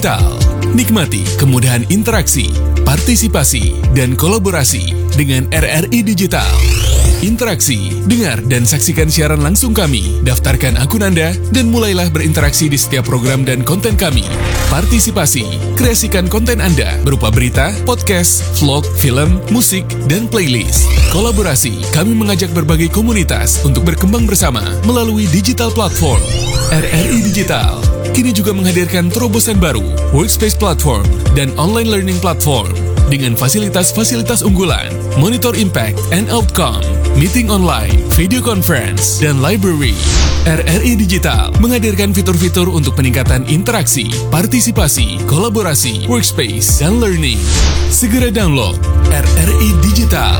Digital. Nikmati kemudahan interaksi, partisipasi, dan kolaborasi dengan RRI Digital. Interaksi, dengar dan saksikan siaran langsung kami, daftarkan akun Anda, dan mulailah berinteraksi di setiap program dan konten kami. Partisipasi, kreasikan konten Anda berupa berita, podcast, vlog, film, musik, dan playlist. Kolaborasi, kami mengajak berbagai komunitas untuk berkembang bersama melalui digital platform. RRI Digital kini juga menghadirkan terobosan baru, workspace platform, dan online learning platform dengan fasilitas-fasilitas unggulan, monitor impact and outcome, meeting online, video conference, dan library. RRI Digital menghadirkan fitur-fitur untuk peningkatan interaksi, partisipasi, kolaborasi, workspace, dan learning. Segera download RRI Digital.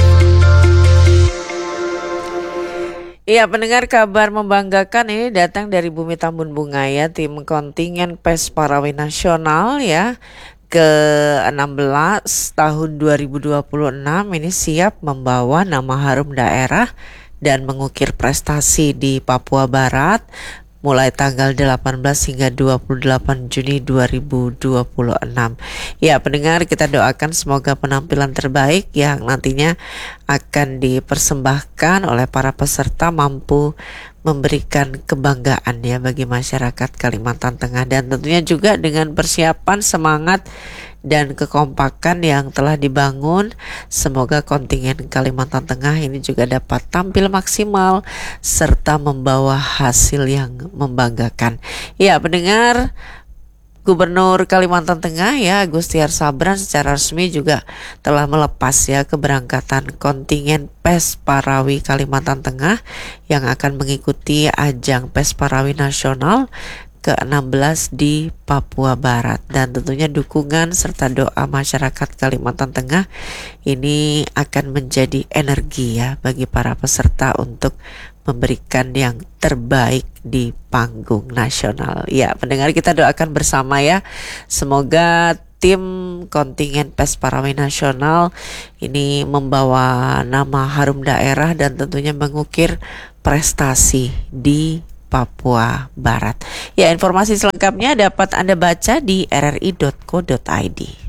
Iya, pendengar, kabar membanggakan ini datang dari Bumi Tambun Bunga ya, tim kontingen PES Parawi Nasional ya ke-16 tahun 2026 ini siap membawa nama harum daerah dan mengukir prestasi di Papua Barat mulai tanggal 18 hingga 28 Juni 2026. Ya, pendengar, kita doakan semoga penampilan terbaik yang nantinya akan dipersembahkan oleh para peserta mampu memberikan kebanggaan ya bagi masyarakat Kalimantan Tengah, dan tentunya juga dengan persiapan, semangat, dan kekompakan yang telah dibangun, semoga kontingen Kalimantan Tengah ini juga dapat tampil maksimal serta membawa hasil yang membanggakan. Ya, pendengar, Gubernur Kalimantan Tengah ya Agustiar Sabran secara resmi juga telah melepas ya keberangkatan kontingen PES Parawi Kalimantan Tengah yang akan mengikuti ajang PES Parawi Nasional ke-16 di Papua Barat, dan tentunya dukungan serta doa masyarakat Kalimantan Tengah ini akan menjadi energi ya bagi para peserta untuk memberikan yang terbaik di panggung nasional. Ya, pendengar, kita doakan bersama ya, semoga tim kontingen PES Parawi Nasional ini membawa nama harum daerah dan tentunya mengukir prestasi di Papua Barat. Ya, informasi selengkapnya dapat Anda baca di rri.co.id.